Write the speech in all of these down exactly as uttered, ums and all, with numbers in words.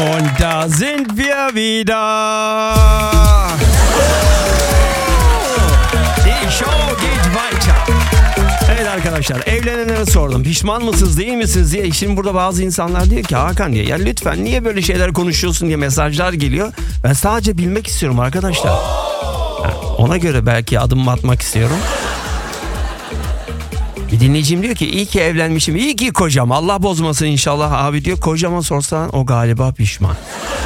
Und da sind wir wieder. Die Show geht weiter. Evet arkadaşlar, evlenenlere sordum. Pişman mısınız, değil misiniz diye. Şimdi burada bazı insanlar diyor ki Hakan diye, ya lütfen niye böyle şeyler konuşuyorsun diye mesajlar geliyor. Ben sadece bilmek istiyorum arkadaşlar. Yani ona göre belki adım atmak istiyorum. Bir dinleyicim diyor ki iyi ki evlenmişim, iyi ki kocam, Allah bozmasın inşallah abi diyor. Kocama sorsan o galiba pişman.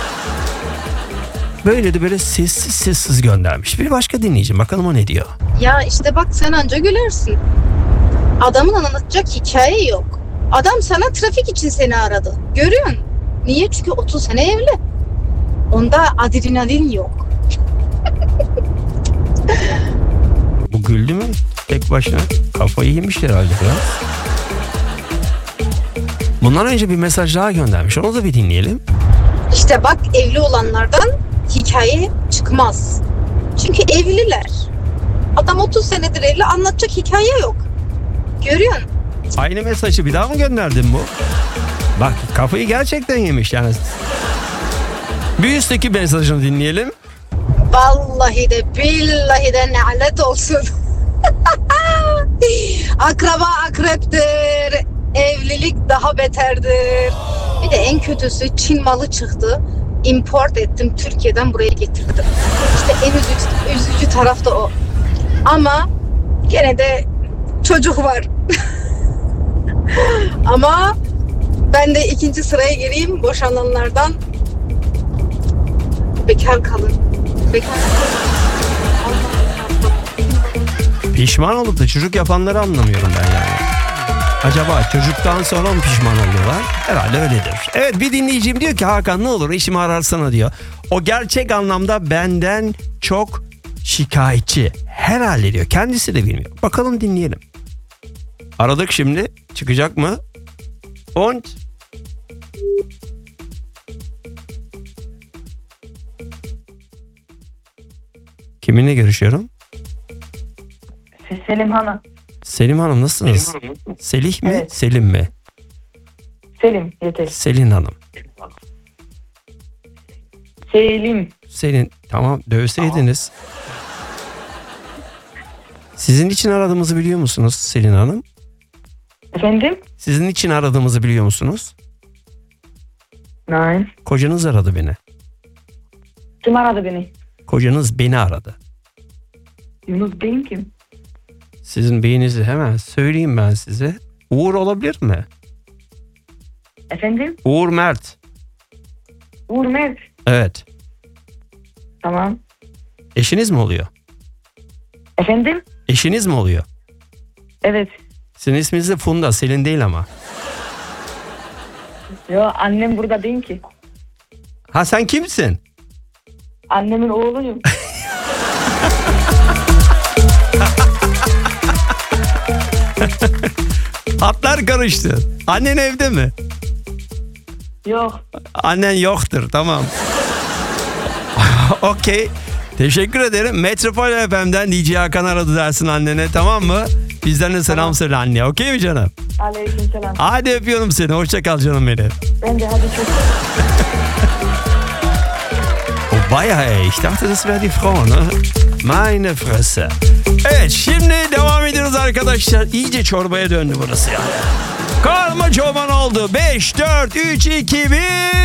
Böyle de böyle sessiz sessiz göndermiş. Bir başka dinleyicim, bakalım o ne diyor. Ya işte bak, sen anca gülersin. Adamın anlatacak hikaye yok. Adam sana trafik için seni aradı. Görüyorsun. Niye? Çünkü otuz sene evli. Onda adrenalin yok. Bu güldü mü? Tek başına kafayı yemiş herhalde biraz. Bundan önce bir mesaj daha göndermiş. Onu da bir dinleyelim. İşte bak, evli olanlardan hikaye çıkmaz. Çünkü evliler. Adam otuz senedir evli, anlatacak hikaye yok. Görüyorsun. Aynı mesajı bir daha mı gönderdin bu? Bak kafayı gerçekten yemiş yani. Bir üstteki mesajını dinleyelim. Vallahi de billahi de lanet olsun. Akraba akreptir. Evlilik daha beterdir. Bir de en kötüsü Çin malı çıktı. Import ettim, Türkiye'den buraya getirdim. İşte en üzücü, üzücü taraf da o. Ama gene de çocuk var. Ama ben de ikinci sıraya gireyim, boşananlardan. Bekar kalın. Bekar kalın. Pişman olup da çocuk yapanları anlamıyorum ben yani. Acaba çocuktan sonra mı pişman oluyorlar? Herhalde öyledir. Evet, bir dinleyicim diyor ki Hakan ne olur işimi ararsana diyor. O gerçek anlamda benden çok şikayetçi. Herhalde diyor. Kendisi de bilmiyor. Bakalım dinleyelim. Aradık şimdi. Çıkacak mı? Und kiminle görüşüyorum? Selim Hanım. Selim Hanım nasılsınız? Selih mi? Evet. Selim mi? Selim yeter. Selin Hanım. Selim. Selin, tamam dövseydiniz. Sizin için aradığımızı biliyor musunuz Selin Hanım? Efendim? Sizin için aradığımızı biliyor musunuz? Nein. Kocanız aradı beni. Kim aradı beni? Kocanız beni aradı. Yunus Bey'in kim? Sizin beyinizi hemen söyleyeyim ben size. Uğur olabilir mi? Efendim? Uğur Mert. Uğur Mert. Evet. Tamam. Eşiniz mi oluyor? Efendim? Eşiniz mi oluyor? Evet. Sizin isminiz de Funda, Selin değil ama. Yo, annem burada değil ki. Ha sen kimsin? Annemin oğluyum. Hatlar karıştı. Annen evde mi? Yok. Annen yoktur, tamam. Okey. Teşekkür ederim. Metropol F M'den D J Hakan aradı dersin annene, tamam mı? Bizden de selam Tamam. söyle anne. Okey mi canım? Aleykümselam. Hadi öpüyorum seni. Hoşça kal canım benim. Ben de hadi çok. Wobei, ey, ich dachte, das wäre die Frau, ne? Meine Fresse. Evet, şimdi devam ediyoruz arkadaşlar. İyice çorbaya döndü burası ya. Karma çoban oldu. beş, dört, üç, iki, bir.